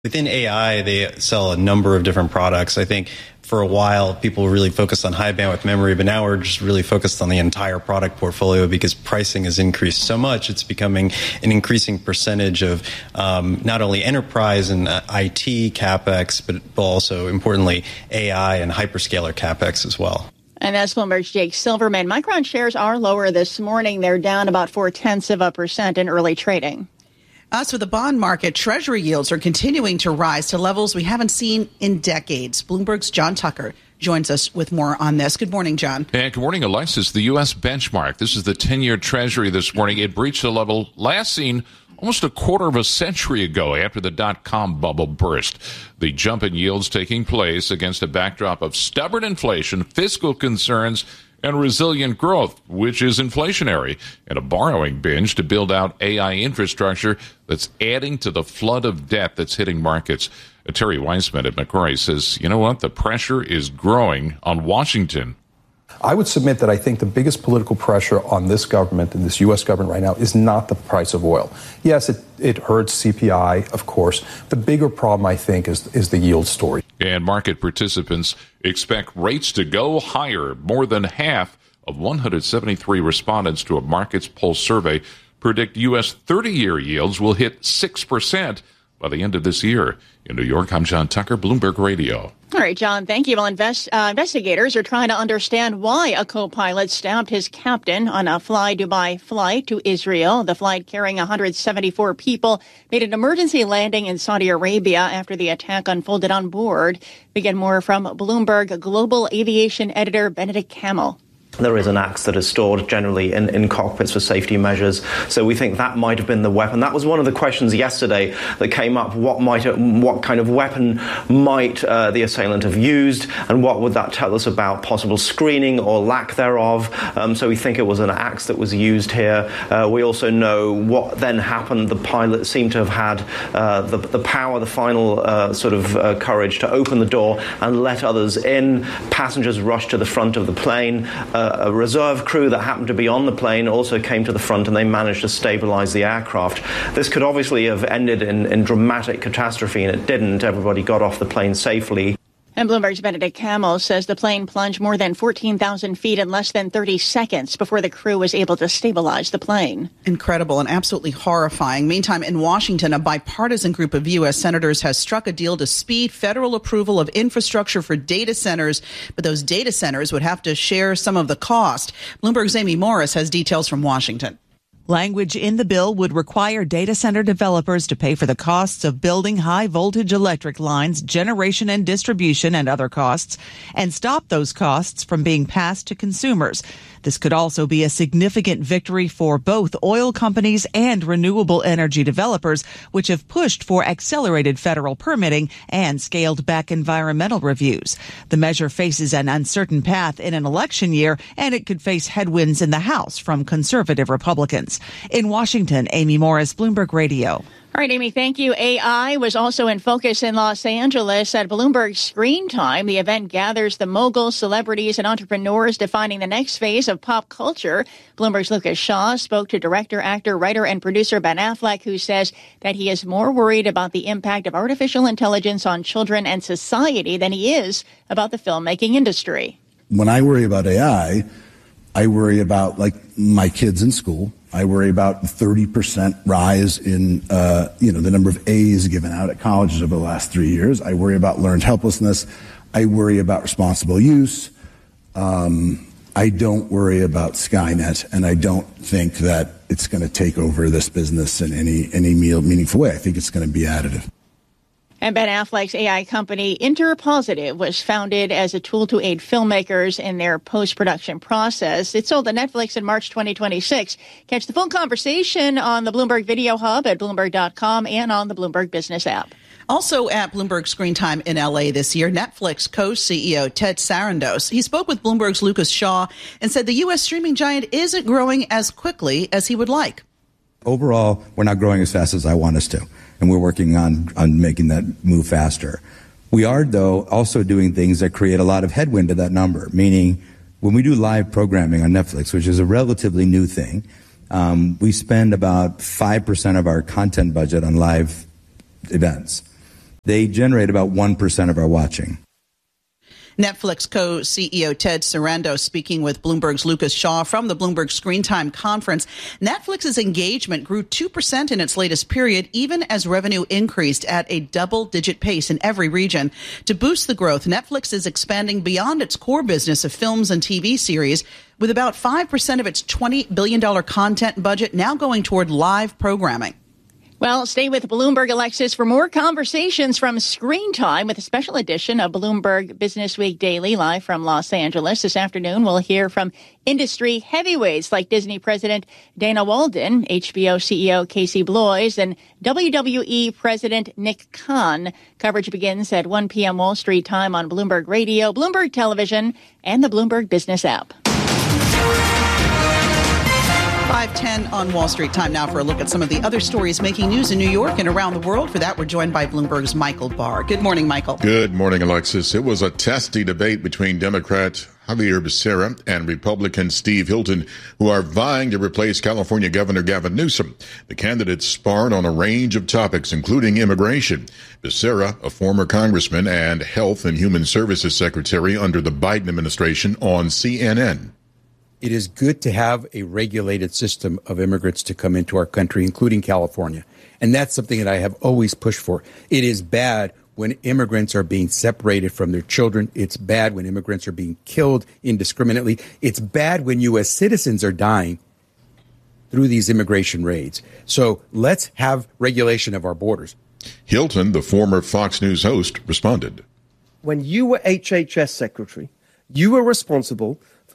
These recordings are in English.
Within AI, they sell a number of different products. I think for a while, people really focused on high bandwidth memory, but now we're just really focused on the entire product portfolio because pricing has increased so much. It's becoming an increasing percentage of not only enterprise and IT CapEx, but also, importantly, AI and hyperscaler CapEx as well. And that's Bloomberg's Jake Silverman. Micron shares are lower this morning. They're down about 0.4% in early trading. As for the bond market, Treasury yields are continuing to rise to levels we haven't seen in decades. Bloomberg's John Tucker joins us with more on this. Good morning, John. And good morning, Alexis. The U.S. benchmark. This is the 10-year Treasury this morning. It breached a level last seen almost a quarter of a century ago after the dot-com bubble burst. The jump in yields taking place against a backdrop of stubborn inflation, fiscal concerns, and resilient growth, which is inflationary, and a borrowing binge to build out AI infrastructure that's adding to the flood of debt that's hitting markets. Terry Weissman at Macquarie says, you know what, the pressure is growing on Washington. I would submit that I think the biggest political pressure on this government and this U.S. government right now is not the price of oil. Yes, it hurts CPI, of course. The bigger problem, I think, is the yield story. And market participants expect rates to go higher. More than half of 173 respondents to a Markets Pulse survey predict U.S. 30-year yields will hit 6% by the end of this year. In New York, I'm John Tucker, Bloomberg Radio. All right, John, thank you. Well, investigators are trying to understand why a co-pilot stabbed his captain on a Fly Dubai flight to Israel. The flight carrying 174 people made an emergency landing in Saudi Arabia after the attack unfolded on board. We get more from Bloomberg Global Aviation editor Benedict Camel. There is an axe that is stored generally in cockpits for safety measures. So we think that might have been the weapon. That was one of the questions yesterday that came up. What kind of weapon might the assailant have used? And what would that tell us about possible screening or lack thereof? So we think it was an axe that was used here. We also know what then happened. The pilot seemed to have had the power, the final courage to open the door and let others in. Passengers rushed to the front of the plane. A reserve crew that happened to be on the plane also came to the front, and they managed to stabilize the aircraft. This could obviously have ended in dramatic catastrophe, and it didn't. Everybody got off the plane safely. And Bloomberg's Benedict Camel says the plane plunged more than 14,000 feet in less than 30 seconds before the crew was able to stabilize the plane. Incredible and absolutely horrifying. Meantime, in Washington, a bipartisan group of U.S. senators has struck a deal to speed federal approval of infrastructure for data centers, but those data centers would have to share some of the cost. Bloomberg's Amy Morris has details from Washington. Language in the bill would require data center developers to pay for the costs of building high-voltage electric lines, generation and distribution, and other costs, and stop those costs from being passed to consumers. This could also be a significant victory for both oil companies and renewable energy developers, which have pushed for accelerated federal permitting and scaled back environmental reviews. The measure faces an uncertain path in an election year, and it could face headwinds in the House from conservative Republicans. In Washington, Amy Morris, Bloomberg Radio. All right, Amy, thank you. AI was also in focus in Los Angeles at Bloomberg Screen Time. The event gathers the moguls, celebrities, and entrepreneurs defining the next phase of pop culture. Bloomberg's Lucas Shaw spoke to director, actor, writer, and producer Ben Affleck, who says that he is more worried about the impact of artificial intelligence on children and society than he is about the filmmaking industry. When I worry about AI, I worry about, like, my kids in school. I worry about the 30% rise in, the number of A's given out at colleges over the last 3 years. I worry about learned helplessness. I worry about responsible use. I don't worry about Skynet, and I don't think that it's going to take over this business in any meaningful way. I think it's going to be additive. And Ben Affleck's AI company Interpositive was founded as a tool to aid filmmakers in their post-production process. It sold to Netflix in March 2026. Catch the full conversation on the Bloomberg Video Hub at Bloomberg.com and on the Bloomberg Business app. Also at Bloomberg Screen Time in L.A. this year, Netflix co-CEO Ted Sarandos. He spoke with Bloomberg's Lucas Shaw and said the U.S. streaming giant isn't growing as quickly as he would like. Overall, we're not growing as fast as I want us to, and we're working on making that move faster. We are, though, also doing things that create a lot of headwind to that number, meaning when we do live programming on Netflix, which is a relatively new thing, we spend about 5% of our content budget on live events. They generate about 1% of our watching. Netflix co-CEO Ted Sarandos speaking with Bloomberg's Lucas Shaw from the Bloomberg Screen Time Conference. Netflix's engagement grew 2% in its latest period, even as revenue increased at a double-digit pace in every region. To boost the growth, Netflix is expanding beyond its core business of films and TV series, with about 5% of its $20 billion content budget now going toward live programming. Well, stay with Bloomberg, Alexis, for more conversations from Screen Time with a special edition of Bloomberg Business Week Daily, live from Los Angeles. This afternoon, we'll hear from industry heavyweights like Disney President Dana Walden, HBO CEO Casey Bloys, and WWE President Nick Khan. Coverage begins at 1 p.m. Wall Street time on Bloomberg Radio, Bloomberg Television, and the Bloomberg Business app. 5:10 on Wall Street. Time now for a look at some of the other stories making news in New York and around the world. For that, we're joined by Bloomberg's Michael Barr. Good morning, Michael. Good morning, Alexis. It was a testy debate between Democrat Javier Becerra and Republican Steve Hilton, who are vying to replace California Governor Gavin Newsom. The candidates sparred on a range of topics, including immigration. Becerra, a former congressman and Health and Human Services Secretary under the Biden administration, on CNN. It is good to have a regulated system of immigrants to come into our country, including California. And that's something that I have always pushed for. It is bad when immigrants are being separated from their children. It's bad when immigrants are being killed indiscriminately. It's bad when U.S. citizens are dying through these immigration raids. So let's have regulation of our borders. Hilton, the former Fox News host, responded. When you were HHS secretary, you were responsible for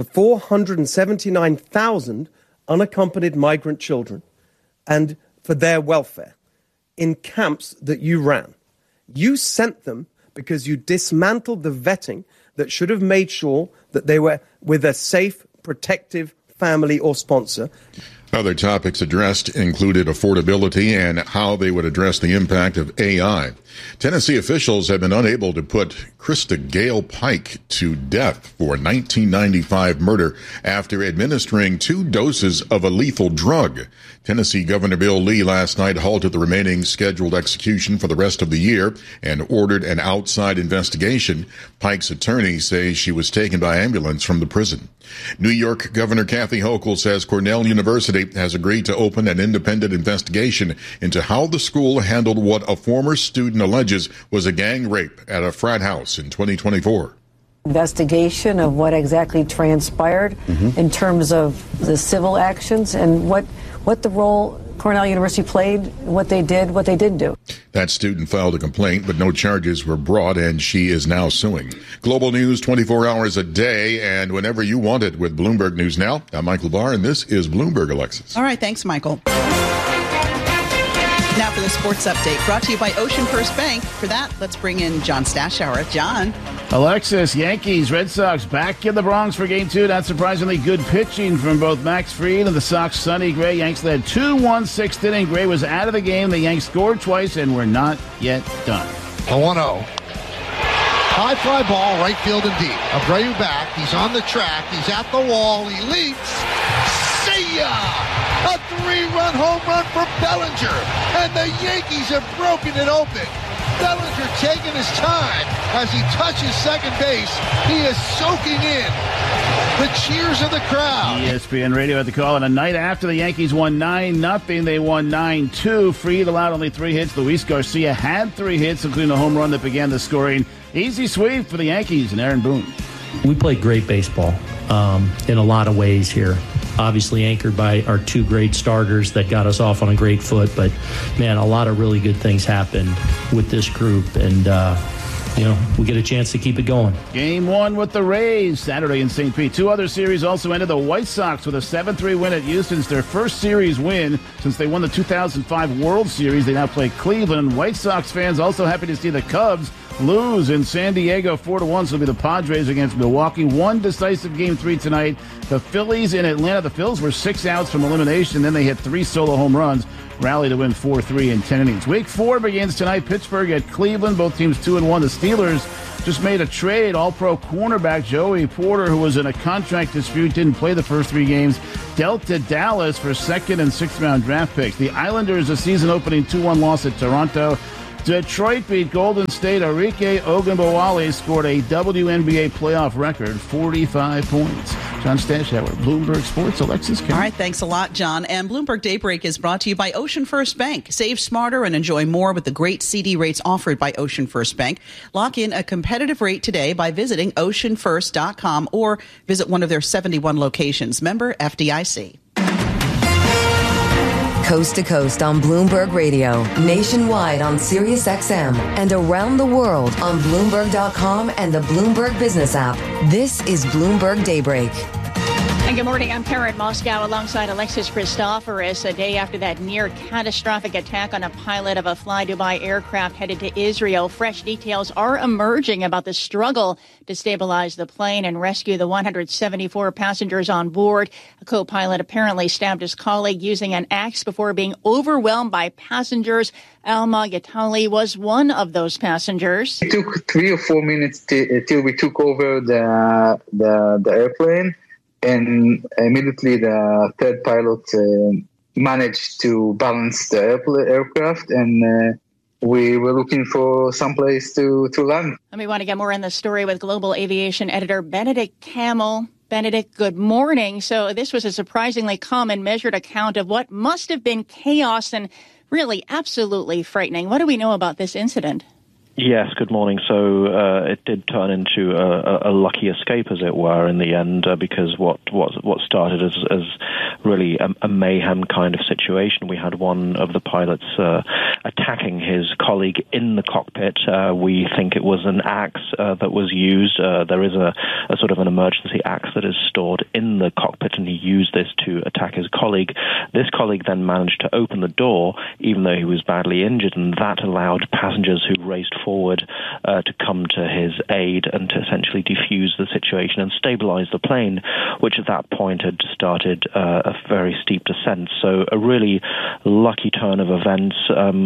479,000 unaccompanied migrant children and for their welfare in camps that you ran. You sent them because you dismantled the vetting that should have made sure that they were with a safe, protective family or sponsor. Other topics addressed included affordability and how they would address the impact of AI. Tennessee officials have been unable to put Krista Gale Pike to death for 1995 murder after administering 2 doses of a lethal drug. Tennessee Governor Bill Lee last night halted the remaining scheduled execution for the rest of the year and ordered an outside investigation. Pike's attorney says she was taken by ambulance from the prison. New York Governor Kathy Hochul says Cornell University has agreed to open an independent investigation into how the school handled what a former student alleges was a gang rape at a frat house in 2024. Investigation of what exactly transpired in terms of the civil actions and what the role Cornell University played, what they did, what they didn't do. That student filed a complaint, but no charges were brought, and she is now suing. Global news 24 hours a day and whenever you want it with Bloomberg News Now. I'm Michael Barr, and this is Bloomberg, Alexis. All right, thanks, Michael. Now for the sports update, brought to you by Ocean First Bank. For that, let's bring in John Stashower. John. Alexis, Yankees, Red Sox back in the Bronx for Game 2. Not surprisingly, good pitching from both Max Fried and the Sox' Sonny Gray. Yanks led 2-1 6th inning. Gray was out of the game. The Yanks scored twice, and we're not yet done. 0-0. High fly ball, right field and deep. Abreu back. He's on the track. He's at the wall. He leaps. See ya! A 3-run home run for Bellinger. And the Yankees have broken it open. Bellinger taking his time as he touches second base. He is soaking in the cheers of the crowd. ESPN Radio had the call, and a night after the Yankees won 9-0, they won 9-2. Fried allowed only 3 hits. Luis Garcia had 3 hits, including a home run that began the scoring. Easy sweep for the Yankees and Aaron Boone. We played great baseball in a lot of ways here. Obviously anchored by our 2 great starters that got us off on a great foot. But, man, a lot of really good things happened with this group. And, we get a chance to keep it going. Game 1 with the Rays Saturday in St. Pete. 2 other series also ended. The White Sox with a 7-3 win at Houston. It's their first series win since they won the 2005 World Series. They now play Cleveland. White Sox fans also happy to see the Cubs lose in San Diego 4-1. So it'll be the Padres against Milwaukee. 1 decisive Game 3 tonight. The Phillies in Atlanta. The Phils were 6 outs from elimination. Then they hit 3 solo home runs. Rally to win 4-3 in 10 innings. Week 4 begins tonight. Pittsburgh at Cleveland. Both teams 2-1. The Steelers just made a trade. All-pro cornerback Joey Porter, who was in a contract dispute, didn't play the first 3 games, dealt to Dallas for 2nd and 6th round draft picks. The Islanders, a season-opening 2-1 loss at Toronto. Detroit beat Golden State. Arike Ogunbowale scored a WNBA playoff record, 45 points. John Stashower, Bloomberg Sports. Alexis Karen. All right, thanks a lot, John. And Bloomberg Daybreak is brought to you by Ocean First Bank. Save smarter and enjoy more with the great CD rates offered by Ocean First Bank. Lock in a competitive rate today by visiting oceanfirst.com or visit one of their 71 locations. Member FDIC. Coast to coast on Bloomberg Radio, nationwide on Sirius XM, and around the world on Bloomberg.com and the Bloomberg Business app. This is Bloomberg Daybreak. And good morning. I'm Karen Moscow alongside Alexis Christoforous. A day after that near catastrophic attack on a pilot of a Fly Dubai aircraft headed to Israel, fresh details are emerging about the struggle to stabilize the plane and rescue the 174 passengers on board. A co-pilot apparently stabbed his colleague using an axe before being overwhelmed by passengers. Alma Gatali was one of those passengers. It took 3 or 4 minutes till we took over the airplane. And immediately the third pilot managed to balance the aircraft, and we were looking for some place to land. And we want to get more on the story with Global Aviation Editor Benedict Kamel. Benedict, good morning. So this was a surprisingly calm and measured account of what must have been chaos and really absolutely frightening. What do we know about this incident? Yes, good morning. So it did turn into a lucky escape, as it were, in the end, because what started as really a mayhem kind of situation. We had one of the pilots attacking his colleague in the cockpit. We think it was an axe that was used. There is a sort of an emergency axe that is stored in the cockpit, and he used this to attack his colleague. This colleague then managed to open the door, even though he was badly injured, and that allowed passengers who raced forward to come to his aid and to essentially defuse the situation and stabilize the plane, which at that point had started a very steep descent. So a really lucky turn of events,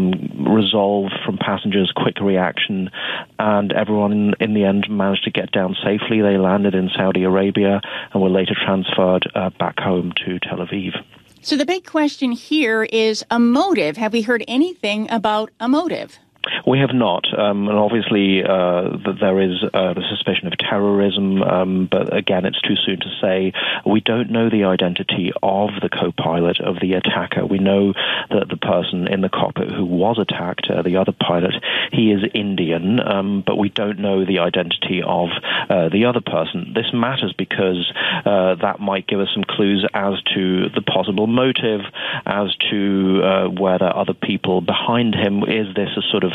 resolve from passengers, quick reaction, and everyone in the end managed to get down safely. They landed in Saudi Arabia and were later transferred back home to Tel Aviv. So the big question here is a motive. Have we heard anything about a motive? We have not, and obviously there is the suspicion of terrorism, but again, it's too soon to say. We don't know the identity of the co-pilot of the attacker. We know that the person in the cockpit who was attacked, the other pilot, he is Indian, but we don't know the identity of the other person. This matters because that might give us some clues as to the possible motive, as to where there are other people behind him. Is this a sort of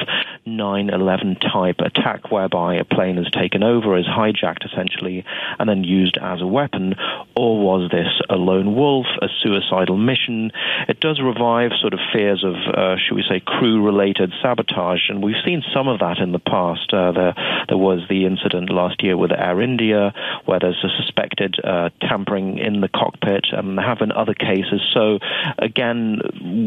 9/11 type attack whereby a plane is taken over, is hijacked essentially, and then used as a weapon? Or was this a lone wolf, a suicidal mission? It does revive sort of fears of, should we say, crew-related sabotage, and we've seen some of that in the past. There was the incident last year with Air India, where there's a suspected tampering in the cockpit. There have been other cases. So, again,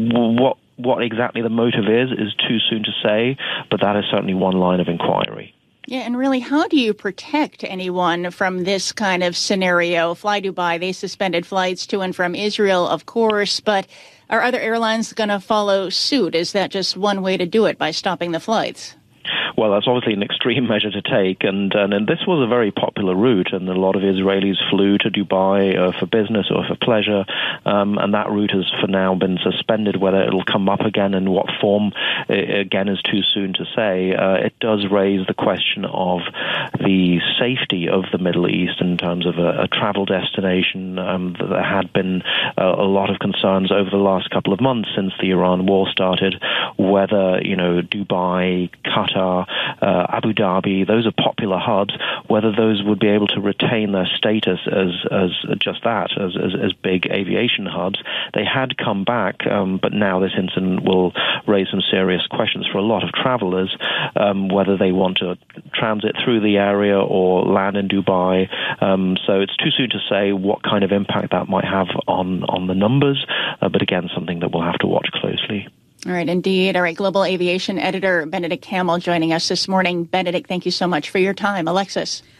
what exactly the motive is too soon to say, but that is certainly one line of inquiry. Yeah, and really, how do you protect anyone from this kind of scenario? Fly Dubai, they suspended flights to and from Israel, of course, but are other airlines going to follow suit? Is that just one way to do it, by stopping the flights? Well, that's obviously an extreme measure to take, and this was a very popular route, and a lot of Israelis flew to Dubai for business or for pleasure, and that route has for now been suspended. Whether it'll come up again in what form, again, is too soon to say. It does raise the question of the safety of the Middle East in terms of a travel destination. There had been a lot of concerns over the last couple of months since the Iran war started, whether, Dubai, Qatar, Abu Dhabi, those are popular hubs, whether those would be able to retain their status as just that, as big aviation hubs. They had come back, but now this incident will raise some serious questions for a lot of travelers, whether they want to transit through the area or land in Dubai. So it's too soon to say what kind of impact that might have on the numbers, but again, something that we'll have to watch closely. All right, indeed. All right, Global Aviation Editor Benedict Kamel joining us this morning. Benedict, thank you so much for your time. Alexis.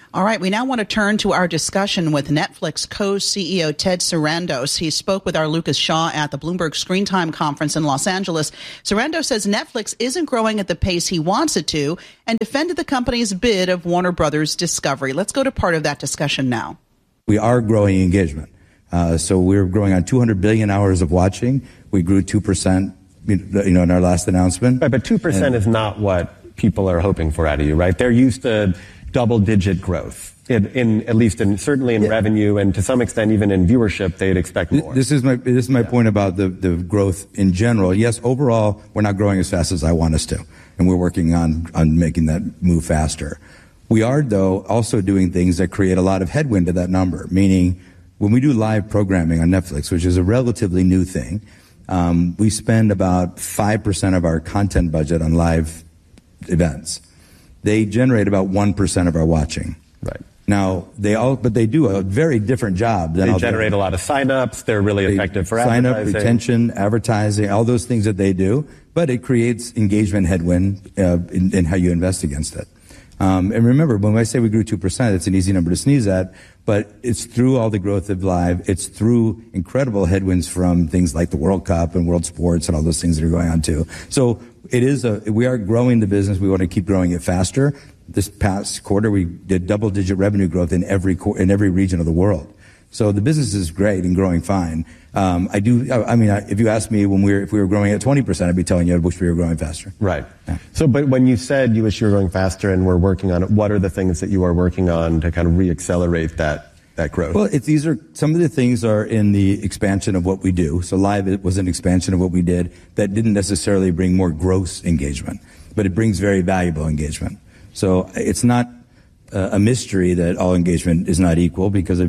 All right, we now want to turn to our discussion with Netflix co-CEO Ted Sarandos. He spoke with our Lucas Shaw at the Bloomberg Screen Time Conference in Los Angeles. Sarandos says Netflix isn't growing at the pace he wants it to and defended the company's bid of Warner Brothers Discovery. Let's go to part of that discussion now. We are growing engagement. So we're growing on 200 billion hours of watching. We grew 2%, in our last announcement. Right, but 2% is not what people are hoping for out of you, right? They're used to double-digit growth, certainly in revenue, and to some extent even in viewership, they'd expect more. This is my point about the growth in general. Yes, overall, we're not growing as fast as I want us to, and we're working on making that move faster. We are, though, also doing things that create a lot of headwind to that number, meaning when we do live programming on Netflix, which is a relatively new thing, we spend about 5% of our content budget on live events. They generate about 1% of our watching. Right. Now, they do a very different job. They generate a lot of sign-ups. They're really effective for advertising. Sign-up, retention, advertising, all those things that they do. But it creates engagement headwind in how you invest against it. And remember, when I say we grew 2%, it's an easy number to sneeze at, but it's through all the growth of live. It's through incredible headwinds from things like the World Cup and World Sports and all those things that are going on too. So we are growing the business. We want to keep growing it faster. This past quarter, we did double-digit revenue growth in every region of the world. So the business is great and growing fine. If you asked me if we were growing at 20%, I'd be telling you I wish we were growing faster. Right. Yeah. So, but when you said you wish you were growing faster and we're working on it, what are the things that you are working on to kind of re-accelerate that growth? Well, some of the things are in the expansion of what we do. So live, it was an expansion of what we did that didn't necessarily bring more gross engagement, but it brings very valuable engagement. So it's not a mystery that all engagement is not equal, because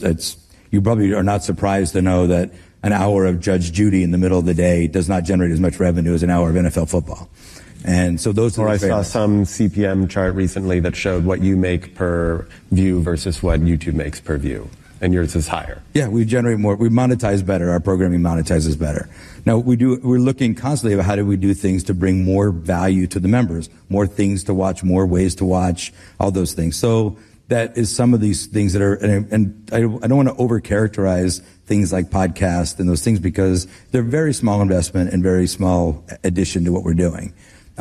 you probably are not surprised to know that an hour of Judge Judy in the middle of the day does not generate as much revenue as an hour of NFL football. And so those are I saw some CPM chart recently that showed what you make per view versus what YouTube makes per view, and yours is higher. Yeah, we generate more. We monetize better. Our programming monetizes better. Now, we're looking constantly about how do we do things to bring more value to the members, more things to watch, more ways to watch, all those things. So that is some of these things that are, and I don't want to overcharacterize things like podcasts and those things, because they're very small investment and very small addition to what we're doing.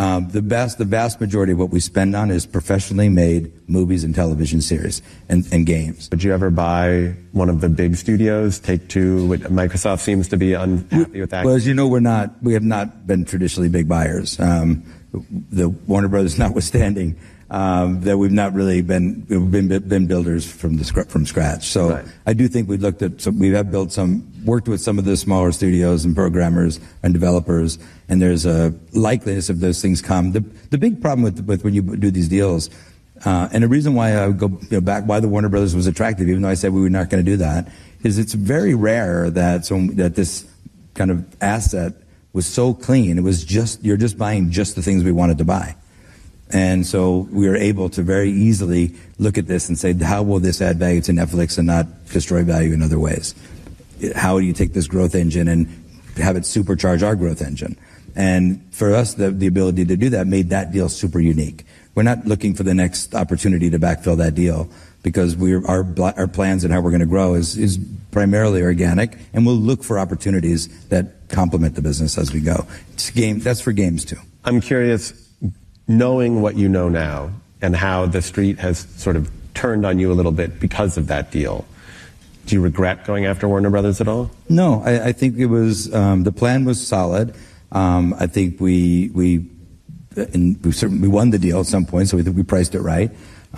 The vast majority of what we spend on is professionally made movies and television series and games. Would you ever buy one of the big studios? Take-Two, Microsoft seems to be unhappy with that. Well, as you know, we have not been traditionally big buyers. The Warner Brothers notwithstanding, that we've not really been builders from scratch. So right. I do think we have worked with some of the smaller studios and programmers and developers, and there's a likeliness of those things come. The big problem with when you do these deals, and the reason why I would go back, why the Warner Brothers was attractive, even though I said we were not going to do that, is it's very rare that this kind of asset was so clean. It was you're just buying just the things we wanted to buy. And so we are able to very easily look at this and say, how will this add value to Netflix and not destroy value in other ways? How do you take this growth engine and have it supercharge our growth engine? And for us, the ability to do that made that deal super unique. We're not looking for the next opportunity to backfill that deal, because our plans and how we're going to grow is primarily organic, and we'll look for opportunities that complement the business as we go. That's for games too. I'm curious, knowing what you know now and how the street has sort of turned on you a little bit because of that deal, do you regret going after Warner Brothers at all? No, I think it was the plan was solid. I think we certainly won the deal at some point, so we think we priced it right.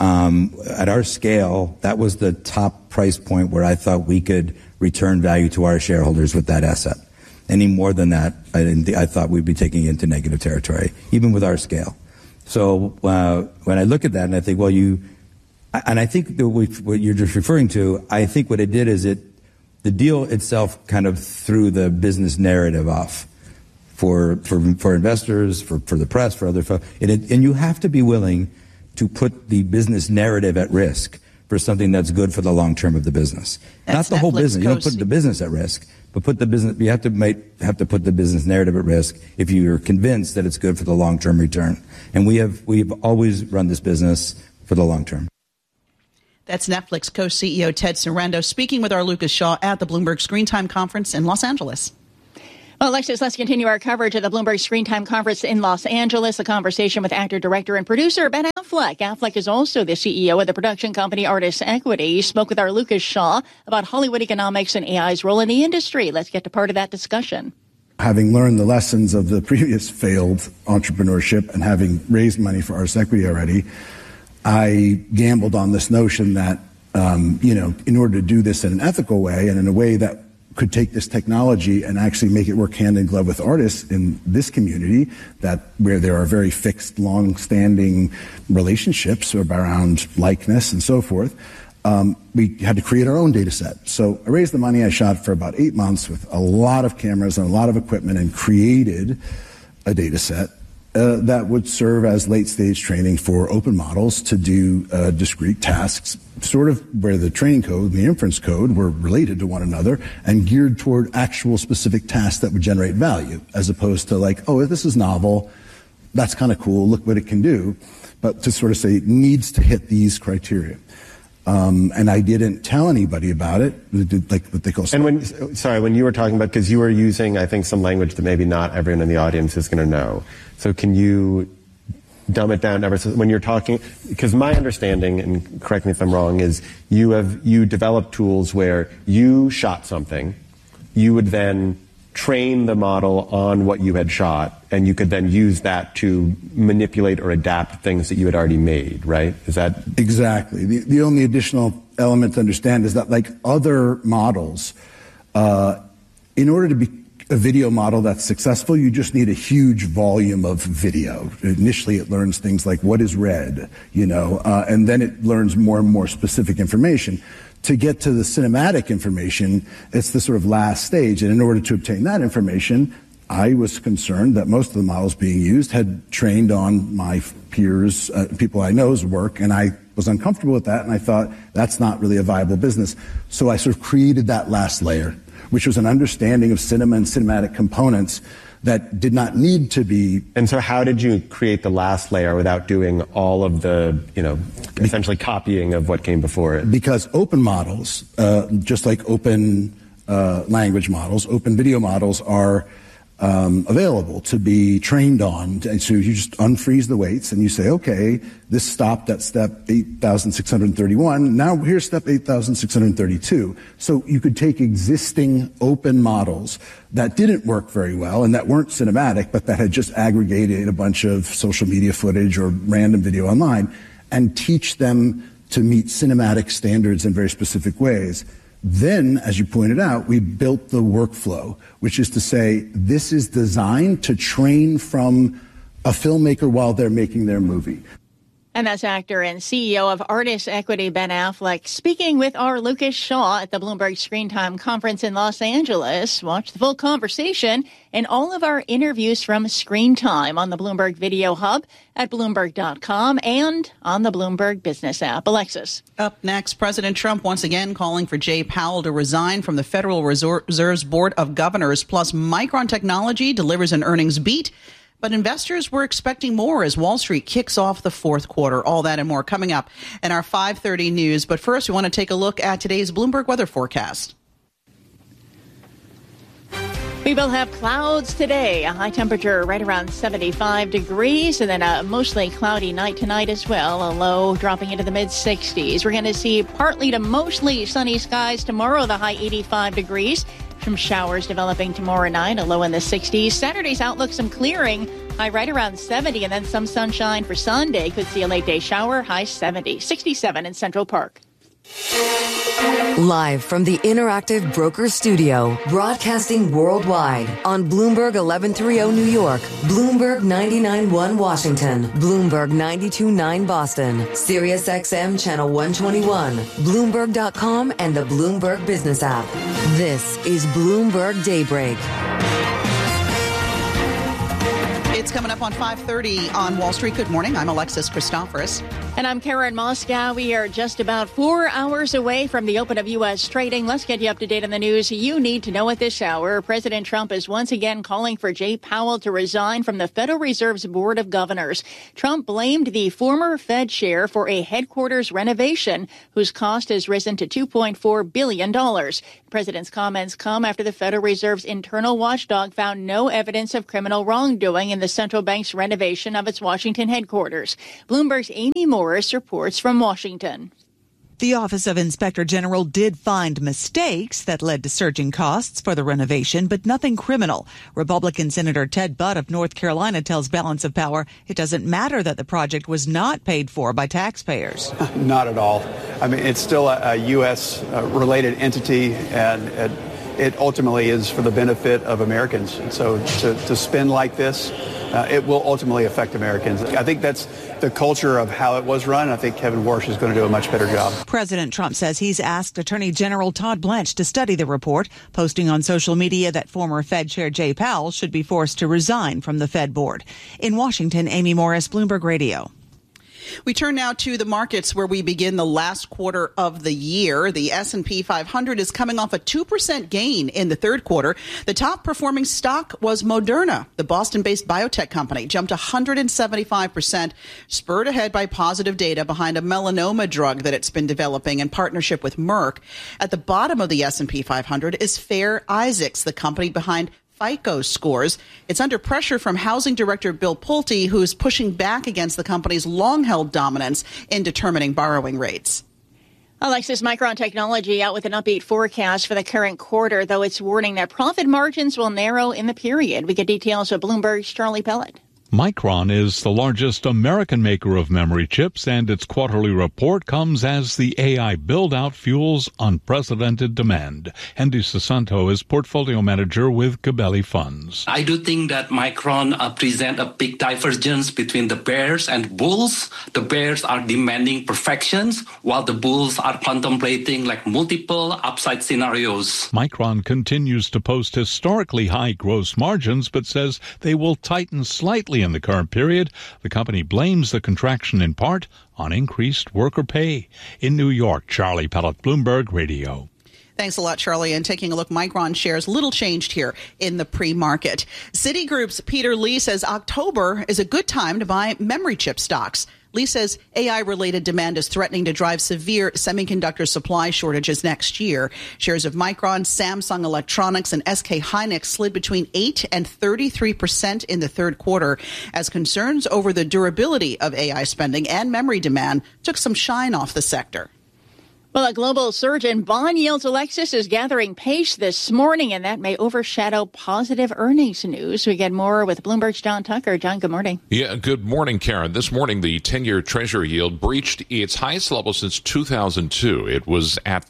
At our scale, that was the top price point where I thought we could return value to our shareholders with that asset. Any more than that, I thought we'd be taking it into negative territory, even with our scale. So when I look at that and I think, I think what you're just referring to, I think what it did is the deal itself kind of threw the business narrative off for investors, for the press, for other folks. And you have to be willing to put the business narrative at risk for something that's good for the long term of the business. Not the whole business. You don't put the business at risk, but put the business. You have to put the business narrative at risk if you're convinced that it's good for the long term return. And we've always run this business for the long term. That's Netflix co-CEO Ted Sarandos speaking with our Lucas Shaw at the Bloomberg Screen Time Conference in Los Angeles. Well, Alexis, let's continue our coverage of the Bloomberg Screen Time Conference in Los Angeles. A conversation with actor, director, and producer Ben Affleck. Affleck is also the CEO of the production company Artist Equity. He spoke with our Lucas Shaw about Hollywood economics and AI's role in the industry. Let's get to part of that discussion. Having learned the lessons of the previous failed entrepreneurship and having raised money for Artist Equity already, I gambled on this notion that, in order to do this in an ethical way and in a way that could take this technology and actually make it work hand in glove with artists in this community, that where there are very fixed, long-standing relationships around likeness and so forth, we had to create our own data set. So I raised the money. I shot for about 8 months with a lot of cameras and a lot of equipment and created a data set that would serve as late-stage training for open models to do discrete tasks, sort of where the training code and the inference code were related to one another and geared toward actual specific tasks that would generate value, as opposed to like, oh, this is novel, that's kind of cool, look what it can do, but to sort of say it needs to hit these criteria. And I didn't tell anybody about it, like what they call. And when you were talking about, because you were using, I think, some language that maybe not everyone in the audience is going to know. So can you dumb it down ever so when you're talking? Because my understanding, and correct me if I'm wrong, is you developed tools where you shot something, you would then train the model on what you had shot, and you could then use that to manipulate or adapt things that you had already made, right? Is that exactly? The only additional element to understand is that, like other models, in order to be a video model that's successful, you just need a huge volume of video. Initially, it learns things like what is red, and then it learns more and more specific information. To get to the cinematic information, it's the sort of last stage. And in order to obtain that information, I was concerned that most of the models being used had trained on my peers, people I know's work, and I was uncomfortable with that, and I thought that's not really a viable business. So I sort of created that last layer, which was an understanding of cinema and cinematic components that did not need to be. And so how did you create the last layer without doing all of the, essentially copying of what came before it? Because open models, just like open language models, open video models are available to be trained on. And so you just unfreeze the weights and you say, okay, this stopped at step 8,631. Now here's step 8,632. So you could take existing open models that didn't work very well and that weren't cinematic, but that had just aggregated a bunch of social media footage or random video online and teach them to meet cinematic standards in very specific ways. Then, as you pointed out, we built the workflow, which is to say this is designed to train from a filmmaker while they're making their movie. And that's actor and CEO of Artist Equity, Ben Affleck, speaking with our Lucas Shaw at the Bloomberg Screen Time Conference in Los Angeles. Watch the full conversation and all of our interviews from Screen Time on the Bloomberg Video Hub at Bloomberg.com and on the Bloomberg Business app. Alexis. Up next, President Trump once again calling for Jay Powell to resign from the Federal Reserve's Board of Governors. Plus, Micron Technology delivers an earnings beat. But investors were expecting more as Wall Street kicks off the fourth quarter. All that and more coming up in our 5:30 news. But first, we want to take a look at today's Bloomberg weather forecast. We will have clouds today, a high temperature right around 75 degrees, and then a mostly cloudy night tonight as well, a low dropping into the mid-60s. We're going to see partly to mostly sunny skies tomorrow, the high 85 degrees. Some showers developing tomorrow night, a low in the 60s. Saturday's outlook, some clearing, high right around 70, and then some sunshine for Sunday. Could see a late day shower, high 70, 67 in Central Park. Live from the Interactive Brokers Studio, broadcasting worldwide on Bloomberg 1130 New York, Bloomberg 99.1 Washington, Bloomberg 92.9 Boston, Sirius XM Channel 121, Bloomberg.com and the Bloomberg Business app. This is Bloomberg Daybreak. It's coming up on 5:30 on Wall Street. Good morning. I'm Alexis Christoforous. And I'm Karen Moscow. We are just about 4 hours away from the open of U.S. trading. Let's get you up to date on the news you need to know at this hour. President Trump is once again calling for Jay Powell to resign from the Federal Reserve's Board of Governors. Trump blamed the former Fed chair for a headquarters renovation whose cost has risen to $2.4 billion. The president's comments come after the Federal Reserve's internal watchdog found no evidence of criminal wrongdoing in the central bank's renovation of its Washington headquarters. Bloomberg's Amy Morris reports from Washington. The Office of Inspector General did find mistakes that led to surging costs for the renovation, but nothing criminal. Republican Senator Ted Budd of North Carolina tells Balance of Power it doesn't matter that the project was not paid for by taxpayers. Not at all. I mean, it's still a U.S. related entity, and it ultimately is for the benefit of Americans. And so to spend like this, it will ultimately affect Americans. I think that's the culture of how it was run. I think Kevin Warsh is going to do a much better job. President Trump says he's asked Attorney General Todd Blanche to study the report, posting on social media that former Fed Chair Jay Powell should be forced to resign from the Fed board. In Washington, Amy Morris, Bloomberg Radio. We turn now to the markets where we begin the last quarter of the year. The S&P 500 is coming off a 2% gain in the third quarter. The top performing stock was Moderna. The Boston-based biotech company jumped 175%, spurred ahead by positive data behind a melanoma drug that it's been developing in partnership with Merck. At the bottom of the S&P 500 is Fair Isaacs, the company behind FICO scores. It's under pressure from Housing Director Bill Pulte, who's pushing back against the company's long-held dominance in determining borrowing rates. Alexis, Micron Technology out with an upbeat forecast for the current quarter, though it's warning that profit margins will narrow in the period. We get details of Bloomberg's Charlie Pellet. Micron is the largest American maker of memory chips, and its quarterly report comes as the AI build-out fuels unprecedented demand. Andy Sasanto is portfolio manager with Gabelli Funds. I do think that Micron present a big divergence between the bears and bulls. The bears are demanding perfections, while the bulls are contemplating like multiple upside scenarios. Micron continues to post historically high gross margins, but says they will tighten slightly in the current period. The company blames the contraction in part on increased worker pay. In New York, Charlie Pellet, Bloomberg Radio. Thanks a lot, Charlie. And taking a look, Micron shares little changed here in the pre-market. Citigroup's Peter Lee says October is a good time to buy memory chip stocks. Lee says AI-related demand is threatening to drive severe semiconductor supply shortages next year. Shares of Micron, Samsung Electronics, and SK Hynix slid between 8% and 33% in the third quarter as concerns over the durability of AI spending and memory demand took some shine off the sector. Well, a global surge in bond yields, Alexis, is gathering pace this morning, and that may overshadow positive earnings news. We get more with Bloomberg's John Tucker. John, good morning. Yeah, good morning, Karen. This morning, the 10-year Treasury yield breached its highest level since 2002. It was at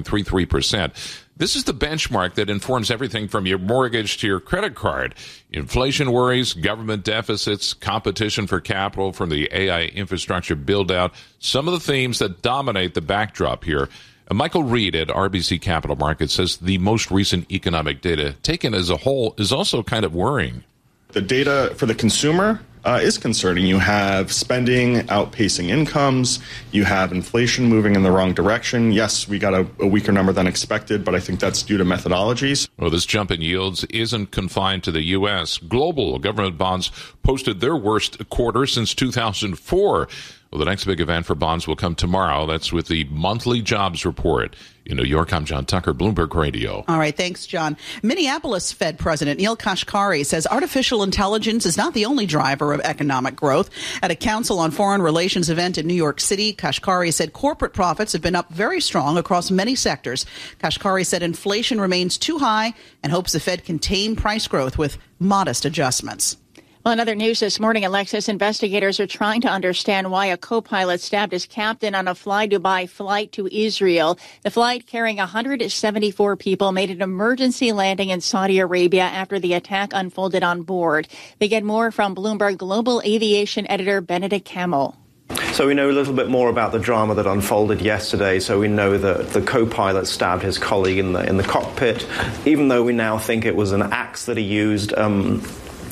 5.33%. This is the benchmark that informs everything from your mortgage to your credit card. Inflation worries, government deficits, competition for capital from the AI infrastructure build-out, some of the themes that dominate the backdrop here. Michael Reed at RBC Capital Markets says the most recent economic data taken as a whole is also kind of worrying. The data for the consumer is concerning. You have spending outpacing incomes. You have inflation moving in the wrong direction. Yes, we got a weaker number than expected, but I think that's due to methodologies. Well, this jump in yields isn't confined to the U.S. Global government bonds posted their worst quarter since 2004. Well, the next big event for bonds will come tomorrow. That's with the monthly jobs report. In New York, I'm John Tucker, Bloomberg Radio. All right, thanks, John. Minneapolis Fed President Neel Kashkari says artificial intelligence is not the only driver of economic growth. At a Council on Foreign Relations event in New York City, Kashkari said corporate profits have been up very strong across many sectors. Kashkari said inflation remains too high and hopes the Fed can tame price growth with modest adjustments. Well, in other news this morning, Alexis, investigators are trying to understand why a co-pilot stabbed his captain on a Fly Dubai flight to Israel. The flight carrying 174 people made an emergency landing in Saudi Arabia after the attack unfolded on board. They get more from Bloomberg Global Aviation editor Benedict Camel. So we know a little bit more about the drama that unfolded yesterday. So we know that the co-pilot stabbed his colleague in the cockpit, even though we now think it was an axe that he used.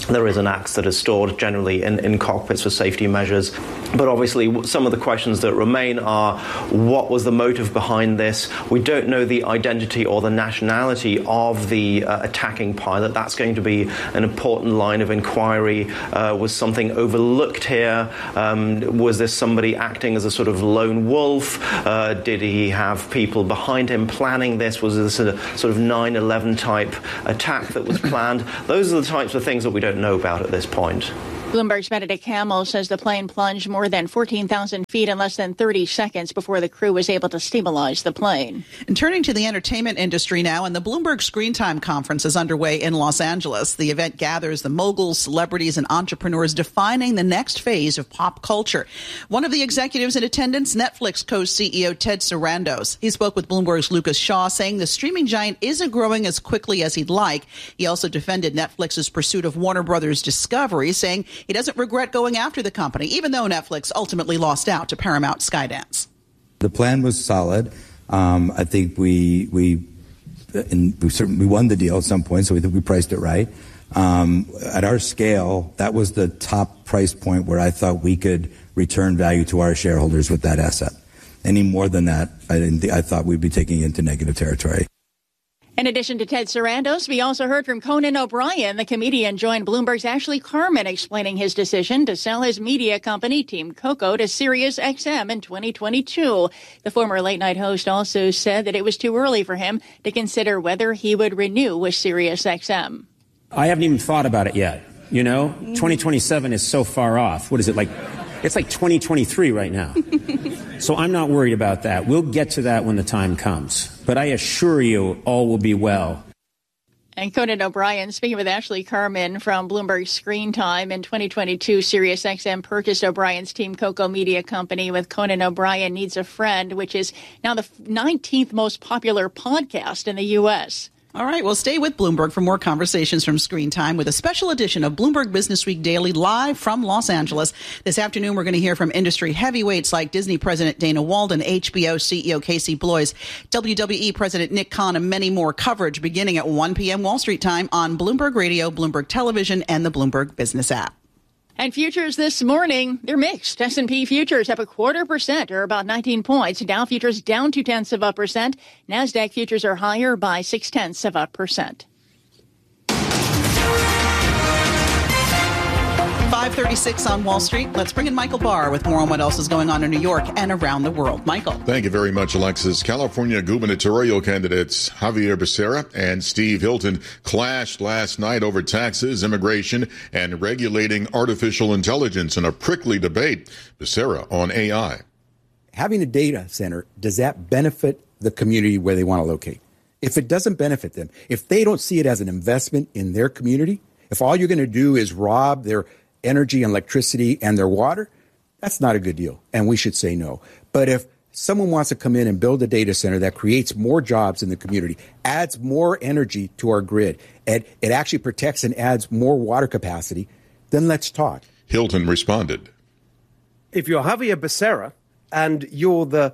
There is an axe that is stored generally in cockpits for safety measures. But obviously, some of the questions that remain are, what was the motive behind this? We don't know the identity or the nationality of the attacking pilot. That's going to be an important line of inquiry. Was something overlooked here? Was this somebody acting as a sort of lone wolf? Did he have people behind him planning this? Was this a sort of 9/11 type attack that was planned? Those are the types of things that we don't know about at this point. Bloomberg's Benedict Hamill says the plane plunged more than 14,000 feet in less than 30 seconds before the crew was able to stabilize the plane. And turning to the entertainment industry now, and the Bloomberg Screen Time Conference is underway in Los Angeles. The event gathers the moguls, celebrities, and entrepreneurs defining the next phase of pop culture. One of the executives in attendance, Netflix co-CEO Ted Sarandos. He spoke with Bloomberg's Lucas Shaw, saying the streaming giant isn't growing as quickly as he'd like. He also defended Netflix's pursuit of Warner Brothers Discovery, saying he doesn't regret going after the company, even though Netflix ultimately lost out to Paramount Skydance. The plan was solid. I think we won the deal at some point, so we think we priced it right. At our scale, that was the top price point where I thought we could return value to our shareholders with that asset. Any more than that, I thought we'd be taking it into negative territory. In addition to Ted Sarandos, we also heard from Conan O'Brien. The comedian joined Bloomberg's Ashley Carman explaining his decision to sell his media company, Team Coco, to Sirius XM in 2022. The former late-night host also said that it was too early for him to consider whether he would renew with Sirius XM. I haven't even thought about it yet. 2027 is so far off. What is it like? It's like 2023 right now. So I'm not worried about that. We'll get to that when the time comes. But I assure you, all will be well. And Conan O'Brien speaking with Ashley Carman from Bloomberg Screen Time. In 2022, SiriusXM purchased O'Brien's Team Coco media company with Conan O'Brien Needs a Friend, which is now the 19th most popular podcast in the U.S. All right, well, stay with Bloomberg for more conversations from Screen Time with a special edition of Bloomberg Business Week Daily live from Los Angeles. This afternoon, we're going to hear from industry heavyweights like Disney President Dana Walden, HBO CEO Casey Bloys, WWE President Nick Khan, and many more. Coverage beginning at 1 p.m. Wall Street time on Bloomberg Radio, Bloomberg Television, and the Bloomberg Business app. And futures this morning, they're mixed. S&P futures up 0.25%, or about 19 points. Dow futures down 0.2%. NASDAQ futures are higher by 0.6%. 5:36 on Wall Street. Let's bring in Michael Barr with more on what else is going on in New York and around the world. Michael. Thank you very much, Alexis. California gubernatorial candidates Javier Becerra and Steve Hilton clashed last night over taxes, immigration, and regulating artificial intelligence in a prickly debate. Becerra on AI. Having a data center, does that benefit the community where they want to locate? If it doesn't benefit them, if they don't see it as an investment in their community, if all you're going to do is rob their energy and electricity and their water, that's not a good deal, and we should say no. But if someone wants to come in and build a data center that creates more jobs in the community, adds more energy to our grid, and it actually protects and adds more water capacity, then let's talk. Hilton responded. If you're Javier Becerra and you're the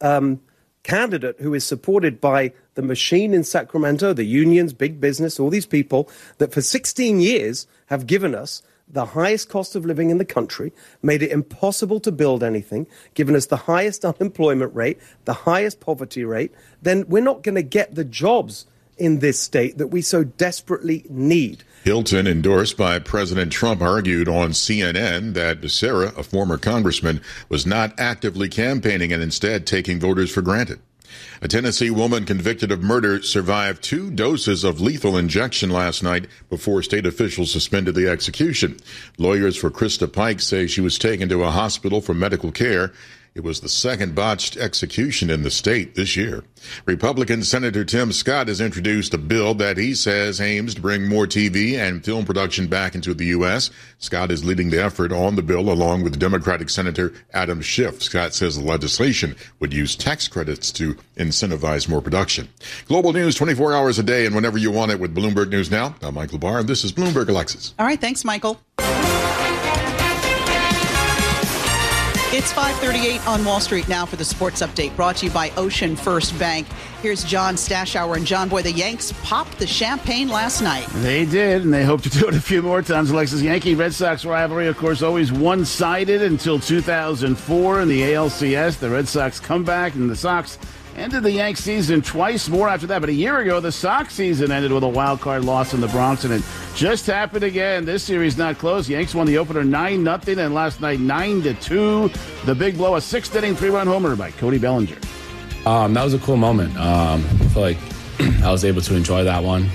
candidate who is supported by the machine in Sacramento, the unions, big business, all these people that for 16 years have given us the highest cost of living in the country, made it impossible to build anything, given us the highest unemployment rate, the highest poverty rate, then we're not going to get the jobs in this state that we so desperately need. Hilton, endorsed by President Trump, argued on CNN that Becerra, a former congressman, was not actively campaigning and instead taking voters for granted. A Tennessee woman convicted of murder survived 2 doses of lethal injection last night before state officials suspended the execution. Lawyers for Krista Pike say she was taken to a hospital for medical care. It was the second botched execution in the state this year. Republican Senator Tim Scott has introduced a bill that he says aims to bring more TV and film production back into the U.S. Scott is leading the effort on the bill along with Democratic Senator Adam Schiff. Scott says the legislation would use tax credits to incentivize more production. Global news 24 hours a day and whenever you want it with Bloomberg News Now. I'm Michael Barr. This is Bloomberg Alexis. All right. Thanks, Michael. It's 5:38 on Wall Street now for the Sports Update, brought to you by Ocean First Bank. Here's John Stashower. And John, boy, the Yanks popped the champagne last night. They did, and they hope to do it a few more times. Alexis, Yankee-Red Sox rivalry, of course, always one-sided until 2004 in the ALCS. The Red Sox come back, and the Sox ended the Yanks season twice more after that. But a year ago, the Sox season ended with a wild-card loss in the Bronx, and it just happened again. This series not close. Yanks won the opener 9-0, and last night 9-2. The big blow, a sixth-inning three-run homer by Cody Bellinger. That was a cool moment. I feel like I was able to enjoy that one.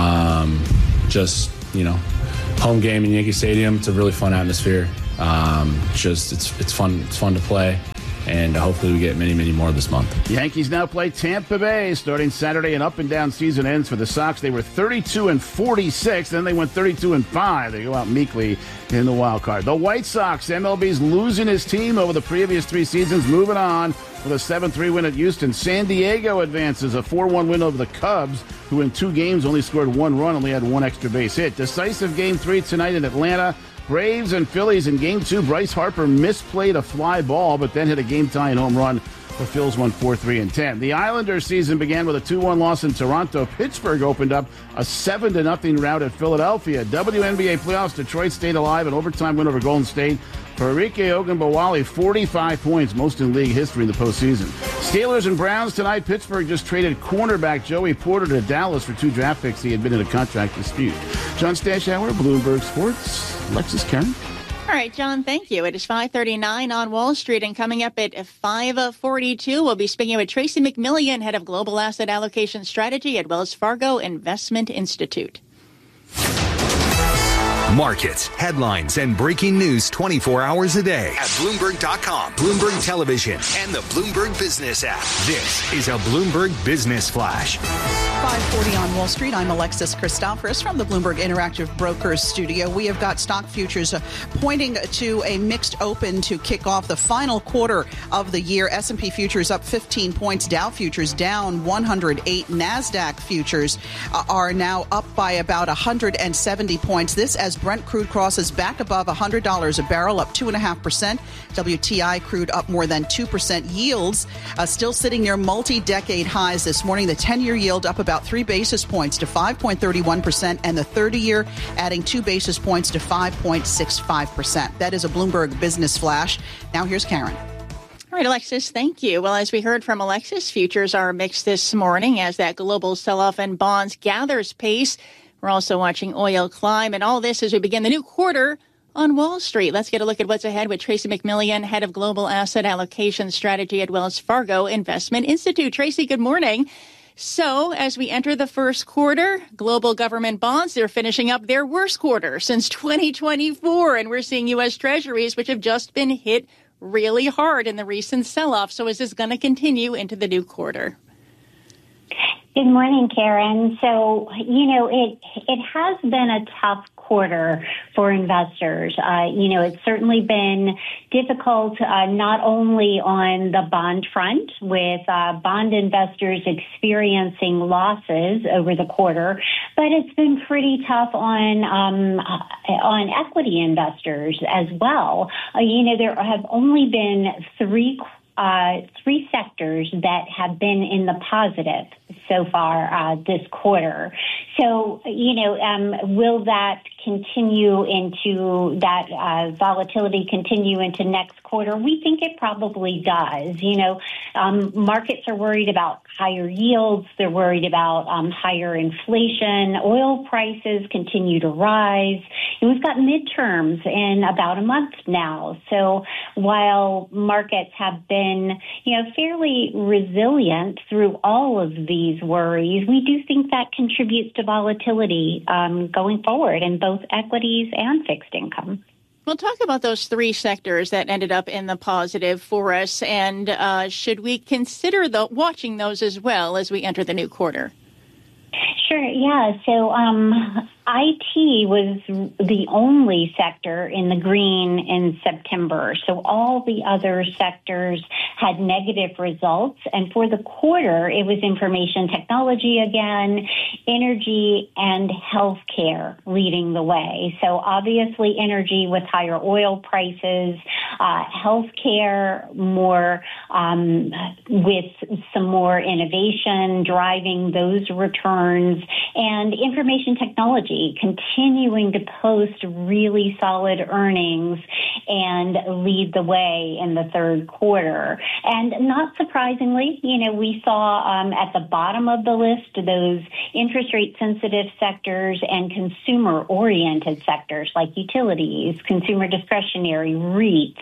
Home game in Yankee Stadium. It's a really fun atmosphere. It's fun. It's fun to play. And hopefully we get many, many more this month. Yankees now play Tampa Bay starting Saturday. An up-and-down season ends for the Sox. They were 32-46, then they went 32-5. They go out meekly in the wild card. The White Sox, MLB's losing his team over the previous three seasons, moving on with a 7-3 win at Houston. San Diego advances, a 4-1 win over the Cubs, who in two games only scored one run, only had one extra base hit. Decisive Game 3 tonight in Atlanta. Braves and Phillies in Game 2. Bryce Harper misplayed a fly ball, but then hit a game-tying home run. The Phils won 4-3-10. The Islanders season began with a 2-1 loss in Toronto. Pittsburgh opened up a 7-0 rout at Philadelphia. WNBA playoffs, Detroit stayed alive, an overtime win over Golden State. For Arike Ogunbowale, 45 points, most in league history in the postseason. Steelers and Browns tonight. Pittsburgh just traded cornerback Joey Porter to Dallas for 2 draft picks. He had been in a contract dispute. John Stashower, Bloomberg Sports. Alexis, Karen. All right, John, thank you. It is 5:39 on Wall Street, and coming up at 5:42, we'll be speaking with Tracy McMillian, head of Global Asset Allocation Strategy at Wells Fargo Investment Institute. Markets, headlines, and breaking news 24 hours a day at Bloomberg.com, Bloomberg Television, and the Bloomberg Business app. This is a Bloomberg Business Flash. 5:40 on Wall Street. I'm Alexis Christoforous from the Bloomberg Interactive Brokers studio. We have got stock futures pointing to a mixed open to kick off the final quarter of the year. S&P futures up 15 points. Dow futures down 108. NASDAQ futures are now up by about 170 points. This as Brent crude crosses back above $100 a barrel, up 2.5%. WTI crude up more than 2%. Yields still sitting near multi-decade highs this morning. The 10-year yield up about 3 basis points to 5.31%, and the 30-year adding 2 basis points to 5.65%. That is a Bloomberg Business Flash. Now here's Karen. All right, Alexis, thank you. Well, as we heard from Alexis, futures are mixed this morning as that global sell-off in bonds gathers pace. We're also watching oil climb, and all this as we begin the new quarter on Wall Street. Let's get a look at what's ahead with Tracy McMillian, head of Global Asset Allocation Strategy at Wells Fargo Investment Institute. Tracy, good morning. So as we enter the first quarter, global government bonds, they're finishing up their worst quarter since 2024. And we're seeing U.S. Treasuries, which have just been hit really hard in the recent sell-off. So is this going to continue into the new quarter? Good morning, Karen. So, it has been a tough quarter for investors. It's certainly been difficult, not only on the bond front with bond investors experiencing losses over the quarter, but it's been pretty tough on equity investors as well. There have only been three sectors that have been in the positive so far this quarter. So, will that continue into that volatility continue into next quarter? We think it probably does. Markets are worried about higher yields. They're worried about higher inflation. Oil prices continue to rise. And we've got midterms in about a month now. So while markets have been, fairly resilient through all of these worries, we do think that contributes to volatility going forward in both equities and fixed income. We'll talk about those three sectors that ended up in the positive for us, and should we consider watching those as well as we enter the new quarter? Sure, yeah. So IT was the only sector in the green in September. So all the other sectors had negative results. And for the quarter, it was information technology again, energy, and healthcare leading the way. So obviously energy with higher oil prices, healthcare more with some more innovation driving those returns, and information technology continuing to post really solid earnings and lead the way in the third quarter. And not surprisingly, we saw at the bottom of the list those interest rate sensitive sectors and consumer oriented sectors like utilities, consumer discretionary, REITs.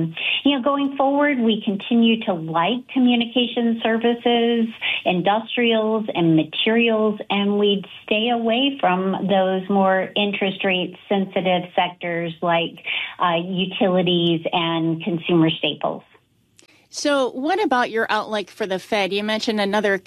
Going forward, we continue to like communication services, industrials, and materials, and we'd stay away from those more interest rate sensitive sectors like utilities and consumer staples. So what about your outlook for the Fed? You mentioned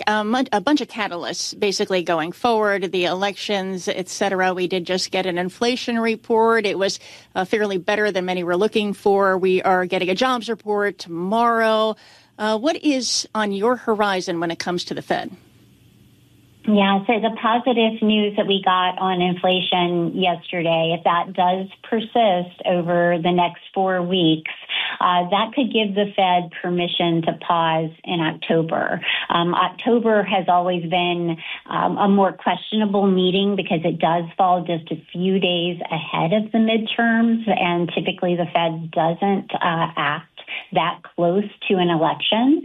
a bunch of catalysts basically going forward, the elections, et cetera. We did just get an inflation report. It was fairly better than many were looking for. We are getting a jobs report tomorrow. What is on your horizon when it comes to the Fed? Yeah, so the positive news that we got on inflation yesterday, if that does persist over the next 4 weeks, that could give the Fed permission to pause in October. October has always been a more questionable meeting because it does fall just a few days ahead of the midterms, and typically the Fed doesn't act that close to an election.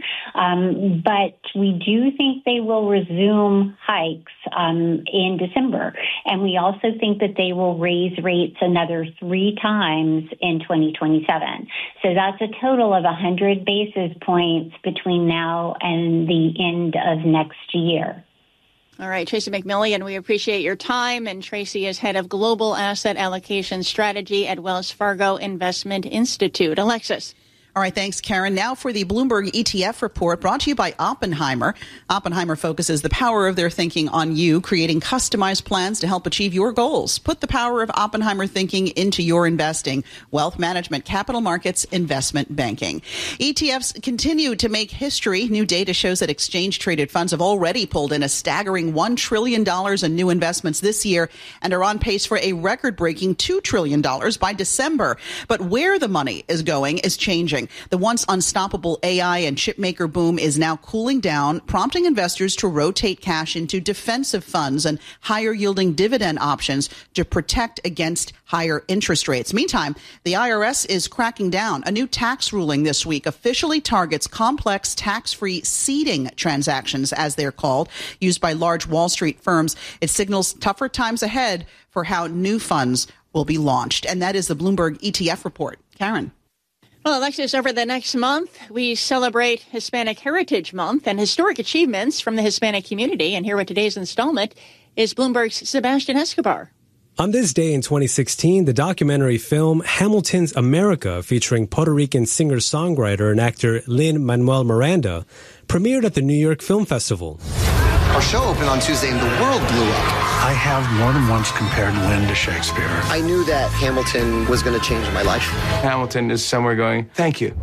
But we do think they will resume hikes in December. And we also think that they will raise rates another 3 times in 2027. So that's a total of 100 basis points between now and the end of next year. All right, Tracy McMillan, we appreciate your time. And Tracy is head of Global Asset Allocation Strategy at Wells Fargo Investment Institute. Alexis. All right, thanks, Karen. Now for the Bloomberg ETF report brought to you by Oppenheimer. Oppenheimer focuses the power of their thinking on you, creating customized plans to help achieve your goals. Put the power of Oppenheimer thinking into your investing, wealth management, capital markets, investment banking. ETFs continue to make history. New data shows that exchange-traded funds have already pulled in a staggering $1 trillion in new investments this year and are on pace for a record-breaking $2 trillion by December. But where the money is going is changing. The once unstoppable AI and chipmaker boom is now cooling down, prompting investors to rotate cash into defensive funds and higher yielding dividend options to protect against higher interest rates. Meantime, the IRS is cracking down. A new tax ruling this week officially targets complex tax-free seeding transactions, as they're called, used by large Wall Street firms. It signals tougher times ahead for how new funds will be launched. And that is the Bloomberg ETF report. Karen. Well, Alexis, over the next month, we celebrate Hispanic Heritage Month and historic achievements from the Hispanic community. And here with today's installment is Bloomberg's Sebastian Escobar. On this day in 2016, the documentary film Hamilton's America, featuring Puerto Rican singer-songwriter and actor Lin-Manuel Miranda, premiered at the New York Film Festival. Our show opened on Tuesday and the world blew up. I have more than once compared Lin to Shakespeare. I knew that Hamilton was going to change my life. Hamilton is somewhere going, thank you.